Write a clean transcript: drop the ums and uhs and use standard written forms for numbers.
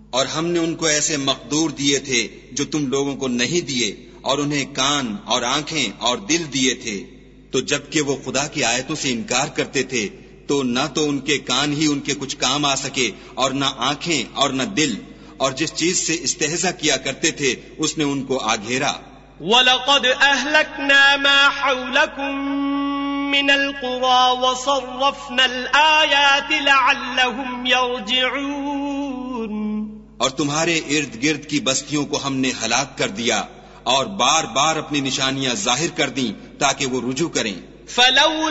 और हमने उनको ऐसे मकदूर दिए थे जो तुम लोगों को नहीं दिए, और उन्हें कान और आंखें और दिल दिए थे। तो जबकि वो खुदा की आयतों से इनकार करते थे, तो न तो उनके कान ही उनके कुछ काम आ सके, और न आंखें और न दिल, और जिस चीज से इस्तेहज़ा किया करते थे उसने उनको आघेरा। वलक़द अहलकना मा हौलकुम मिनल क़ुरा वसर्रफ़नल आयाति लअल्लहुम यरजिऊन। और तुम्हारे इर्द गिर्द की बस्तियों को हमने हलाक कर दिया और बार बार अपनी निशानियां जाहिर कर दी ताकि वो रुजू करें।